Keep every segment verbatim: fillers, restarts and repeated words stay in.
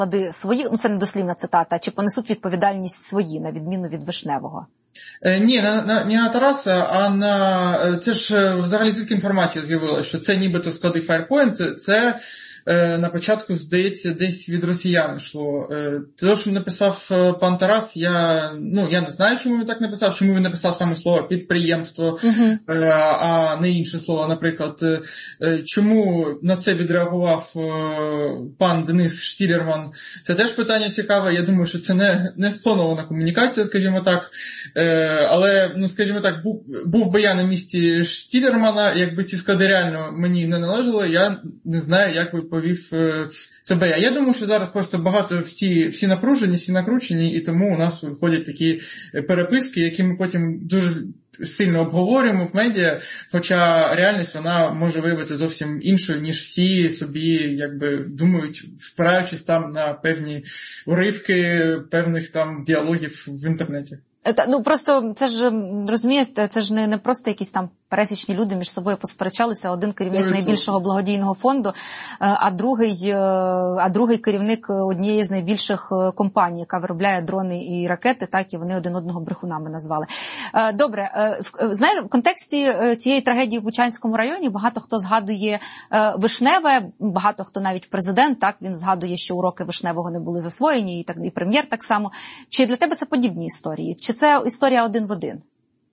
свої, ну це не дослівна цитата, чи понесуть відповідальність свої, на відміну від Вишневого? Ні, на, на, не на Тараса, а на... Це ж взагалі звідки інформація з'явилася, що це нібито склади Firepoint, це на початку, здається, десь від росіян йшло. Те, що написав пан Тарас, я, ну, я не знаю, чому він так написав, чому він написав саме слово підприємство, uh-huh. а не інше слово, наприклад. Чому на це відреагував пан Денис Штілерман? Це теж питання цікаве. Я думаю, що це не, не спланована комунікація, скажімо так. Але, ну, скажімо так, був, був би я на місці Штілермана, якби ці склади реально мені не належали, я не знаю, як би повів себе. Я думаю, що зараз просто багато всі, всі напружені, всі накручені, і тому у нас виходять такі переписки, які ми потім дуже сильно обговорюємо в медіа, хоча реальність вона може виявити зовсім іншою, ніж всі собі якби думають, впираючись там на певні уривки певних там діалогів в інтернеті. Ну, просто, це ж, розумієте, це ж не, не просто якісь там пересічні люди між собою посперечалися, один керівник Добре, найбільшого благодійного фонду, а другий, а другий керівник однієї з найбільших компаній, яка виробляє дрони і ракети, так, і вони один одного брехунами назвали. Добре, знаєш, в контексті цієї трагедії в Бучанському районі багато хто згадує Вишневе, багато хто навіть президент, так, він згадує, що уроки Вишневого не були засвоєні, і, так, і прем'єр так само. Чи для тебе це подібні історії? Чи це історія один в один?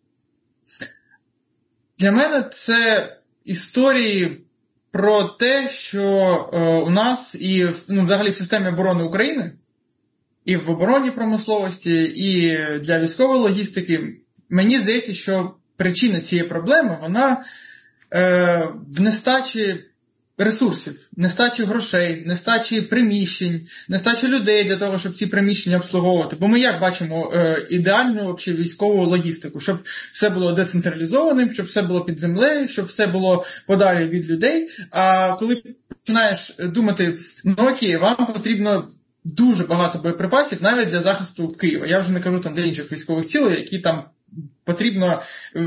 Для мене це історії про те, що е, у нас і ну, взагалі в системі оборони України, і в оборонній промисловості, і для військової логістики, мені здається, що причина цієї проблеми, вона е, в нестачі ресурсів, нестачі грошей, нестачі приміщень, нестачі людей для того, щоб ці приміщення обслуговувати. Бо ми як бачимо е, ідеальну вообще, військову логістику, щоб все було децентралізованим, щоб все було під землею, щоб все було подалі від людей. А коли починаєш думати, ну окей, вам потрібно дуже багато боєприпасів навіть для захисту Києва. Я вже не кажу там для інших військових цілей, які там потрібно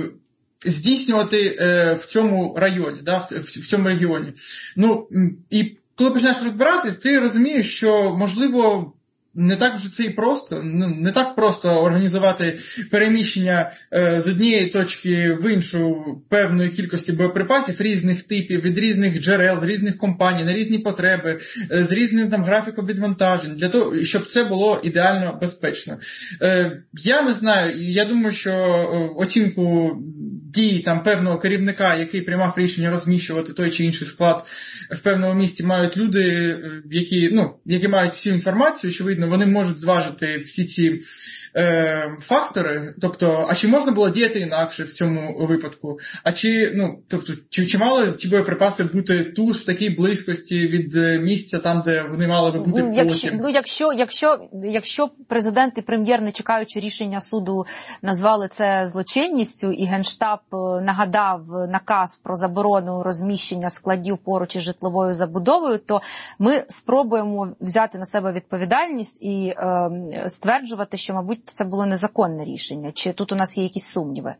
здійснювати е, в цьому районі, да, в, в цьому регіоні. Ну, і коли починаєш розбиратись, ти розумієш, що, можливо, не так вже це і просто, не так просто організувати переміщення е, з однієї точки в іншу певної кількості боєприпасів різних типів, від різних джерел, з різних компаній, на різні потреби, е, з різним там графіком відвантажень, для того, щоб це було ідеально безпечно. Е, я не знаю, я думаю, що оцінку дій там певного керівника, який приймав рішення розміщувати той чи інший склад в певному місці, мають люди, які, ну, які мають всю інформацію, що видно, вони можуть зважити всі ці е, фактори, тобто, а чи можна було діяти інакше в цьому випадку, а чи, ну, тобто, чи, чи мали ці боєприпаси бути тут, в такій близькості від місця, там, де вони мали би бути ну, якщо, ну, якщо, якщо, якщо президент і прем'єр, не чекаючи рішення суду, назвали це злочинністю, і Генштаб нагадав наказ про заборону розміщення складів поруч із житловою забудовою, то ми спробуємо взяти на себе відповідальність і е, стверджувати, що, мабуть, це було незаконне рішення. Чи тут у нас є якісь сумніви?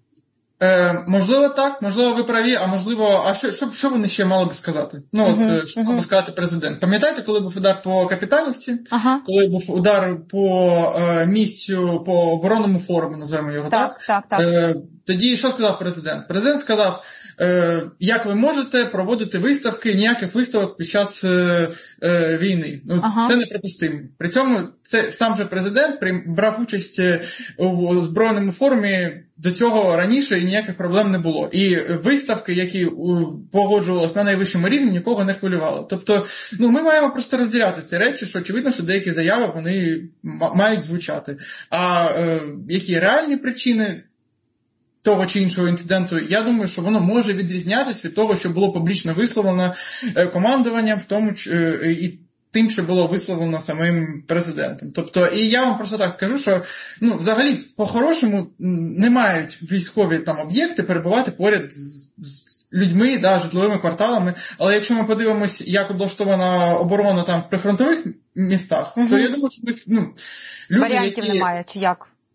Е, можливо, так, можливо, ви праві, а можливо, а що, що, що вони ще мали би сказати? Ну, uh-huh, от, що мав uh-huh. би сказати президент? Пам'ятаєте, коли був удар по Капітанівці? Uh-huh. Коли був удар по е, місцю, по оборонному форуму, називаємо його так? Так, так, так. Е, тоді що сказав президент? Президент сказав, е, як ви можете проводити виставки, ніяких виставок під час е, е, війни. Ну, uh-huh. Це неприпустимо. При цьому це сам же президент брав участь у збройному форумі до цього раніше і ніяких проблем не було. І виставки, які погоджувалися на найвищому рівні, нікого не хвилювало. Тобто, ну, ми маємо просто розділяти ці речі, що очевидно, що деякі заяви, вони мають звучати. А е, які реальні причини того чи іншого інциденту, я думаю, що воно може відрізнятися від того, що було публічно висловлено командуванням, в тому е, і тим, що було висловлено самим президентом. Тобто, і я вам просто так скажу, що, ну, взагалі, по-хорошому не мають військові там об'єкти перебувати поряд з, з людьми, да, житловими кварталами, але якщо ми подивимось, як облаштована оборона там в прифронтових містах, угу. то я думаю, що, ну, люди, варіантів які... немає, чи як?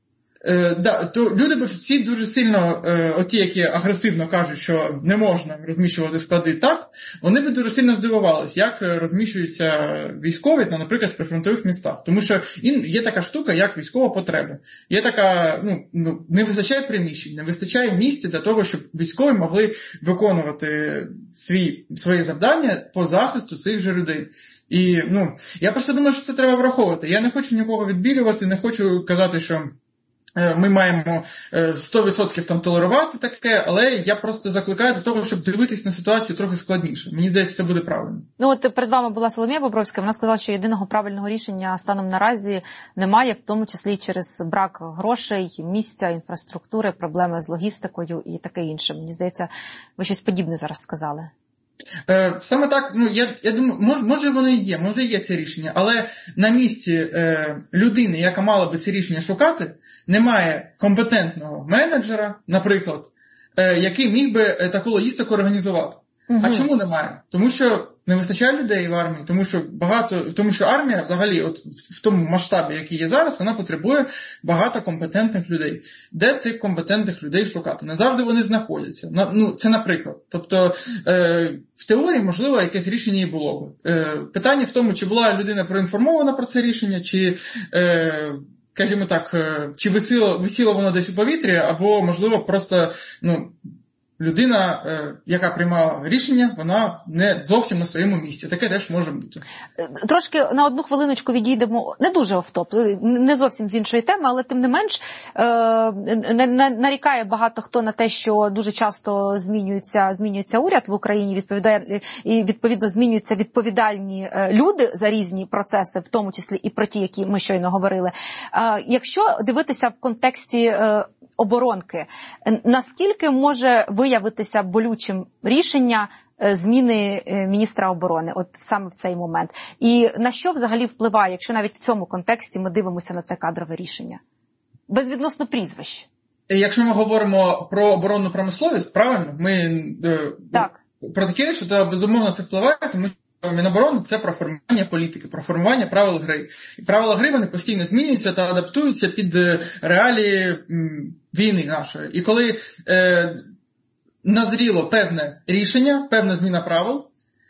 Е, да, то люди б всі дуже сильно, е, оті, які агресивно кажуть, що не можна розміщувати склади так, вони б дуже сильно здивувалися, як розміщуються військові, ну, наприклад, в прифронтових містах. Тому що є така штука, як військова потреба. Є така, ну, ну не вистачає приміщень, не вистачає місця для того, щоб військові могли виконувати свої, свої завдання по захисту цих же людей. І, ну, я просто думаю, що це треба враховувати. Я не хочу нікого відбілювати, не хочу казати, що ми маємо сто відсотків там толерувати таке, але я просто закликаю до того, щоб дивитись на ситуацію трохи складніше. Мені здається, це буде правильно. Ну от перед вами була Соломія Бобровська, вона сказала, що єдиного правильного рішення станом наразі немає, в тому числі через брак грошей, місця, інфраструктури, проблеми з логістикою і таке інше. Мені здається, ви щось подібне зараз сказали. Е, саме так, ну, я, я думаю, може, може воно і є, може і є це рішення, але на місці е, людини, яка мала би це рішення шукати, немає компетентного менеджера, наприклад, е, який міг би таку логістику організувати. Угу. А чому немає? Тому що не вистачає людей в армії, тому що багато, тому що армія взагалі, от в тому масштабі, який є зараз, вона потребує багато компетентних людей. Де цих компетентних людей шукати? Не завжди вони знаходяться. На, ну, це наприклад. Тобто, е, в теорії, можливо, якесь рішення і було б. Е, питання в тому, чи була людина проінформована про це рішення, чи... Е, Скажімо так, чи висіло, висіло воно десь у повітрі, або, можливо, просто, ну, людина, яка приймала рішення, вона не зовсім на своєму місці. Таке теж може бути. Трошки на одну хвилиночку відійдемо, не дуже офтоп, не зовсім з іншої теми, але тим не менш нарікає багато хто на те, що дуже часто змінюється, змінюється уряд в Україні, відповідає, і відповідно змінюються відповідальні люди за різні процеси, в тому числі і про ті, які ми щойно говорили. Якщо дивитися в контексті оборонки, наскільки може виявитися болючим рішення зміни міністра оборони от саме в цей момент? І на що взагалі впливає, якщо навіть в цьому контексті ми дивимося на це кадрове рішення? Безвідносно прізвищ. Якщо ми говоримо про оборонну промисловість, правильно? Ми так. Про такі речі, то безумовно це впливає, тому що Міноборони – це про формування політики, про формування правил гри. І правила гри, вони постійно змінюються та адаптуються під реалії м, війни нашої. І коли е, назріло певне рішення, певна зміна правил,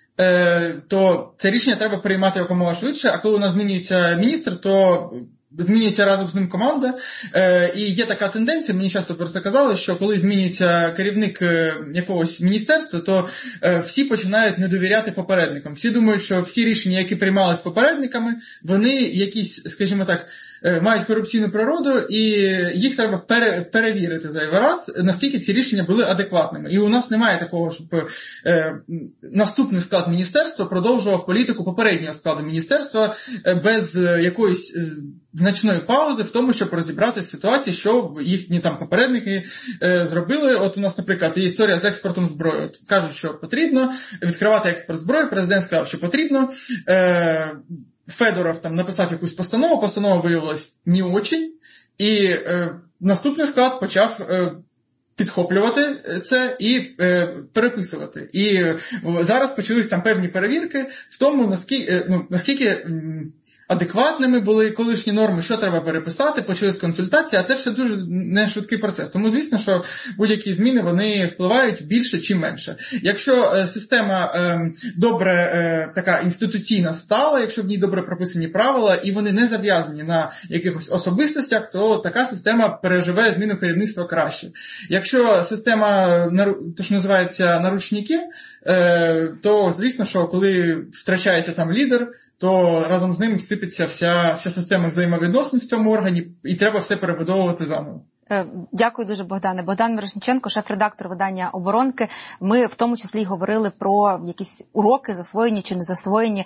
е, то це рішення треба приймати якомога швидше, а коли у нас змінюється міністр, то змінюється разом з ним команда, е, і є така тенденція, мені часто про це казали, що коли змінюється керівник е, якогось міністерства, то е, всі починають не довіряти попередникам. Всі думають, що всі рішення, які приймались попередниками, вони якісь, скажімо так, е, мають корупційну природу, і їх треба пере, перевірити зайвий раз, наскільки ці рішення були адекватними. І у нас немає такого, щоб е, наступний склад міністерства продовжував політику попереднього складу міністерства е, без е, якоїсь е, значної паузи в тому, щоб розібратися в ситуації, що їхні там попередники е, зробили. От у нас, наприклад, є історія з експортом зброї. От кажуть, що потрібно відкривати експорт зброї, президент сказав, що потрібно. Е, Федоров там написав якусь постанову, постанова виявилась не очень, і е, наступний склад почав е, підхоплювати це і е, переписувати. І е, зараз почались там певні перевірки в тому, наскільки, е, ну, наскільки м, адекватними були колишні норми, що треба переписати, почались консультації, а це все дуже не швидкий процес. Тому, звісно, що будь-які зміни, вони впливають більше чи менше. Якщо е, система е, добре е, така інституційна стала, якщо в ній добре прописані правила, і вони не зав'язані на якихось особистостях, то така система переживе зміну керівництва краще. Якщо система, то що називається наручники, е, то, звісно, що коли втрачається там лідер, то разом з ним сипеться вся, вся система взаємовідносин в цьому органі, і треба все перебудовувати заново. Дякую дуже, Богдане. Богдан Мірошниченко, шеф-редактор видання «Оборонки». Ми в тому числі говорили про якісь уроки, засвоєні чи не засвоєні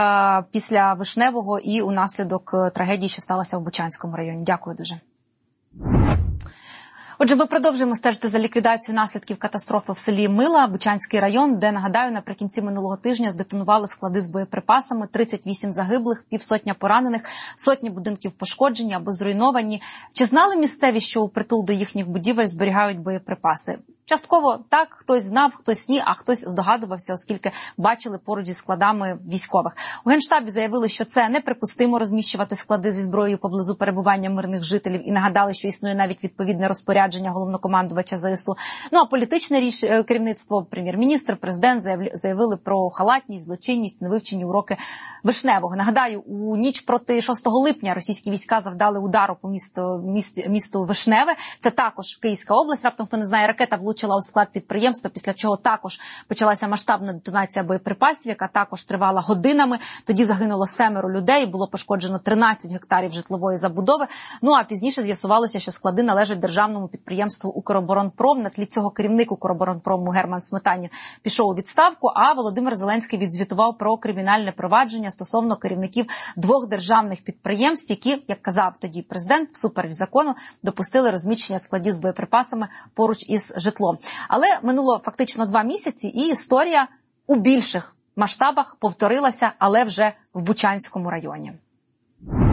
після Вишневого і унаслідок трагедії, що сталася в Бучанському районі. Дякую дуже. Отже, ми продовжуємо стежити за ліквідацією наслідків катастрофи в селі Мила, Бучанський район, де, нагадаю, наприкінці минулого тижня здетонували склади з боєприпасами, тридцять вісім загиблих, півсотня поранених, сотні будинків пошкоджені або зруйновані. Чи знали місцеві, що у притул до їхніх будівель зберігають боєприпаси? Частково так, хтось знав, хтось ні, а хтось здогадувався, оскільки бачили поруч зі складами військових. У Генштабі заявили, що це неприпустимо розміщувати склади зі зброєю поблизу перебування мирних жителів і нагадали, що існує навіть відповідне розпорядження головнокомандувача ЗСУ. Ну а політичне ріш... керівництво, прем'єр-міністр, президент заявили про халатність, злочинність, невивчені уроки Вишневого. Нагадаю, у ніч проти шостого липня російські війська завдали удару по місту, міст, місту Вишневе. Це також Київська область. Раптом, хто не знає, ракета влучила у склад підприємства, після чого також почалася масштабна детонація боєприпасів, яка також тривала годинами. Тоді загинуло семеро людей, було пошкоджено тринадцять гектарів житлової забудови. Ну а пізніше з'ясувалося, що склади належать державному підприємству «Укроборонпром». На тлі цього керівник «Укроборонпрому» Герман Сметанін пішов у відставку, а Володимир Зеленський відзвітував про кримінальне провадження стосовно керівників двох державних підприємств, які, як казав тоді президент, всупереч закону допустили розміщення складів з боєприпасами поруч із житлом. Але минуло фактично два місяці, і історія у більших масштабах повторилася, але вже в Бучанському районі.